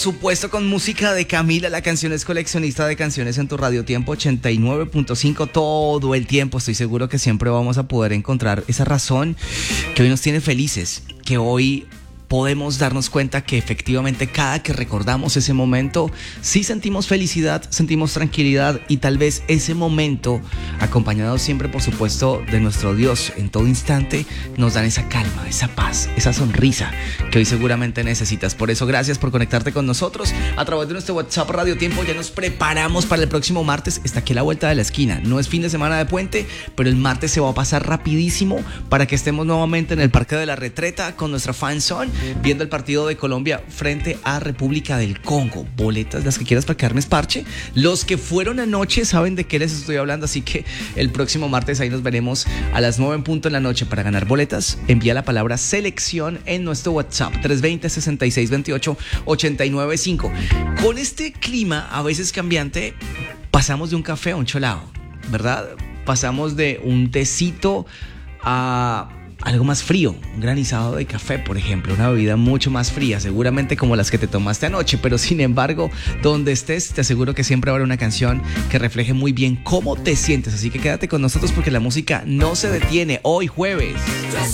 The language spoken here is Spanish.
supuesto con música de Camila, la canción es coleccionista de canciones en tu Radio Tiempo 89.5 todo el tiempo. Estoy seguro que siempre vamos a poder encontrar esa razón que hoy nos tiene felices, que hoy podemos darnos cuenta que efectivamente cada que recordamos ese momento, sí sentimos felicidad, sentimos tranquilidad y tal vez ese momento, acompañado siempre por supuesto de nuestro Dios en todo instante, nos dan esa calma, esa paz, esa sonrisa que hoy seguramente necesitas. Por eso gracias por conectarte con nosotros a través de nuestro WhatsApp Radio Tiempo. Ya nos preparamos para el próximo martes, está aquí a la vuelta de la esquina. No es fin de semana de puente, pero el martes se va a pasar rapidísimo para que estemos nuevamente en el Parque de la Retreta con nuestra fanzone, viendo el partido de Colombia frente a República del Congo. Boletas, las que quieras para que armes parche. Los que fueron anoche saben de qué les estoy hablando, así que el próximo martes ahí nos veremos a las 9 en punto en la noche. Para ganar boletas, envía la palabra selección en nuestro WhatsApp 320-6628-895. Con este clima a veces cambiante, pasamos de un café a un cholao, ¿verdad? Pasamos de un tecito a algo más frío, un granizado de café, por ejemplo, una bebida mucho más fría, seguramente como las que te tomaste anoche, pero sin embargo, donde estés, te aseguro que siempre habrá una canción que refleje muy bien cómo te sientes, así que quédate con nosotros porque la música no se detiene hoy jueves.